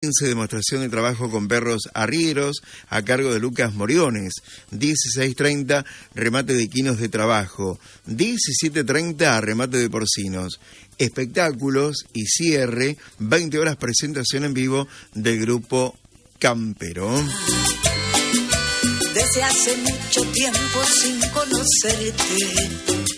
15 demostración de trabajo con perros arrieros a cargo de Lucas Moriones. 16:30 remate de equinos de trabajo. 17:30 remate de porcinos. Espectáculos y cierre, 20 horas presentación en vivo del grupo Campero. Desde hace mucho tiempo sin conocerte.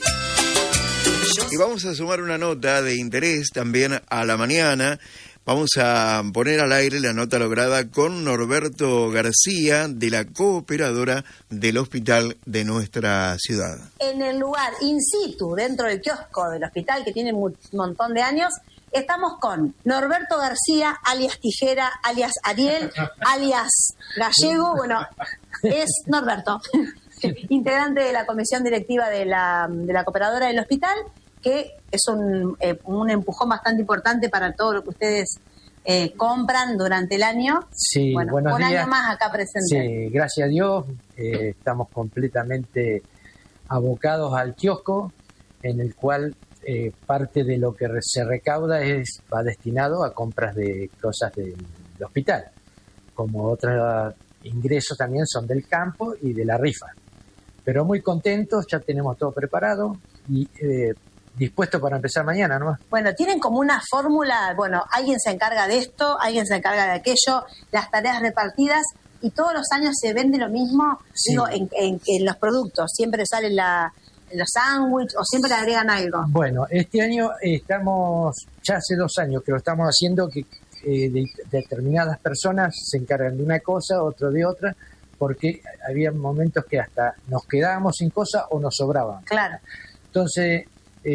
Y vamos a sumar una nota de interés también a la mañana. Vamos a poner al aire la nota lograda con Norberto García de la Cooperadora del hospital de nuestra ciudad. En el lugar in situ, dentro del kiosco del hospital que tiene un montón de años, estamos con Norberto García, alias Tijera, alias Ariel, alias Gallego. Bueno, es Norberto, integrante de la comisión directiva de la Cooperadora del hospital, que es un empujón bastante importante para todo lo que ustedes compran durante el año. Sí, bueno, buenos días. Un año más acá presente. Sí, gracias a Dios, estamos completamente abocados al kiosco, en el cual parte de lo que se recauda va destinado a compras de cosas del hospital, como otros ingresos también son del campo y de la rifa. Pero muy contentos, ya tenemos todo preparado y dispuesto para empezar mañana, ¿no? Bueno, tienen como una fórmula, bueno, alguien se encarga de esto, alguien se encarga de aquello, las tareas repartidas, y todos los años se vende lo mismo. Sí. Digo, en los productos, siempre salen los sándwiches o siempre le agregan algo. Bueno, este año estamos, ya hace 2 años que lo estamos haciendo, que determinadas personas se encargan de una cosa, otro de otra, porque había momentos que hasta nos quedábamos sin cosas o nos sobraban. Claro. Entonces,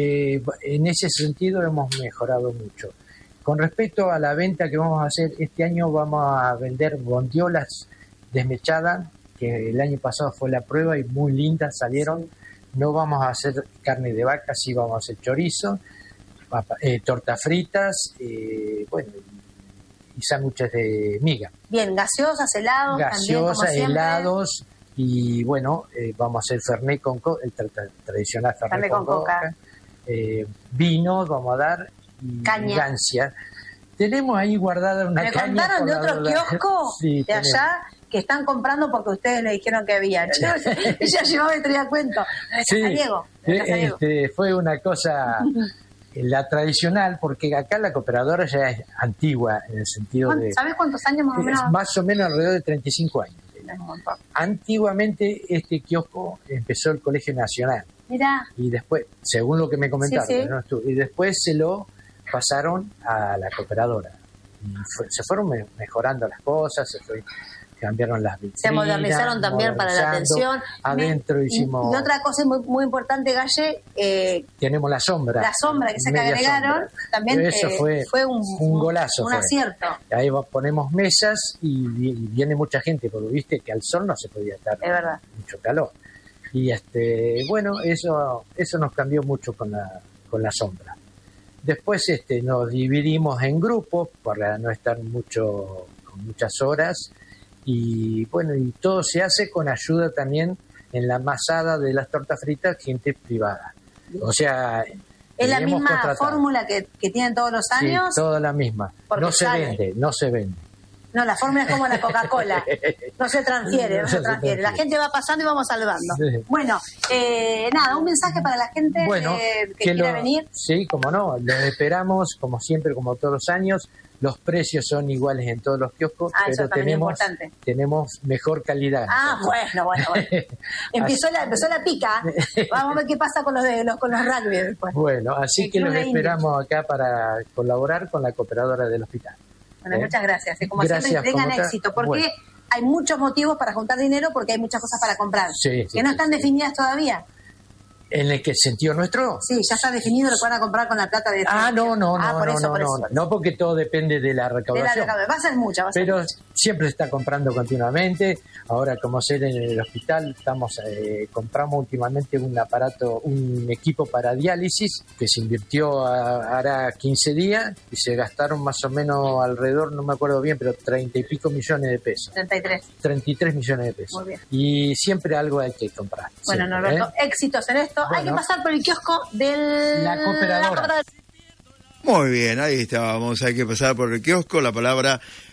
en ese sentido hemos mejorado mucho. Con respecto a la venta que vamos a hacer, este año vamos a vender bondiolas desmechadas, que el año pasado fue la prueba y muy lindas salieron. Sí. No vamos a hacer carne de vaca, sí vamos a hacer chorizo, tortas fritas, bueno, y sándwiches de miga. Bien, gaseosas, helados. Gaseosas, helados, y bueno, vamos a hacer fernet con coca, el tradicional fernet con coca. Vinos vamos a dar, y gancia. Tenemos ahí guardada una caña. Me contaron de otro kiosco sí, de allá que están comprando porque ustedes le dijeron que había. Ella llevaba y traía cuento. Sí, fue una cosa, la tradicional, porque acá la Cooperadora ya es antigua en el sentido de... ¿Sabes cuántos años más o menos? Más o menos alrededor de 35 años. Antiguamente este kiosco empezó el Colegio Nacional. Mirá. Y después, según lo que me comentaron, sí. ¿no? Y después se lo pasaron a la Cooperadora. Y se fueron mejorando las cosas, cambiaron las vitrinas. Se modernizaron también para la atención. Adentro hicimos... Y otra cosa muy, muy importante, Galle... tenemos la sombra. La sombra que se agregaron, sombra. También eso fue un golazo. Un acierto. Ahí ponemos mesas y viene mucha gente, porque viste que al sol no se podía estar. Es verdad. Mucho calor. Y bueno, eso nos cambió mucho con la sombra. Después nos dividimos en grupos para no estar con muchas horas. Y bueno, y todo se hace con ayuda también en la masada de las tortas fritas, gente privada. O sea, ¿es la misma fórmula que tienen todos los años? Sí, toda la misma. No se vende. No, la fórmula es como la Coca-Cola. No se transfiere. La gente va pasando y vamos salvando. Sí. Bueno, nada, un mensaje para la gente que quiera venir. Sí, como no, los esperamos, como siempre, como todos los años. Los precios son iguales en todos los kioscos, pero tenemos mejor calidad. Bueno. Empezó la pica. Vamos a ver qué pasa con los rugby después. Bueno, así que los esperamos acá para colaborar con la Cooperadora del hospital. Bueno, muchas gracias. Como siempre, tengan éxito, porque hay muchos motivos para juntar dinero, porque hay muchas cosas para comprar, que no están definidas todavía. ¿En el que sentido nuestro? Sí, ya está definido lo que van a comprar con la plata de... No, porque todo depende de la recaudación. Va a ser mucha, Pero siempre se está comprando continuamente. Ahora, como ser en el hospital, compramos últimamente un equipo para diálisis que se invirtió hará 15 días y se gastaron más o menos alrededor, no me acuerdo bien, pero 30 y pico millones de pesos. 33 millones de pesos. Muy bien. Y siempre algo hay que comprar. Bueno, siempre, Norberto, éxitos en esto. Bueno, hay que pasar por el kiosco de la Cooperadora. Muy bien, ahí estábamos. Hay que pasar por el kiosco. La palabra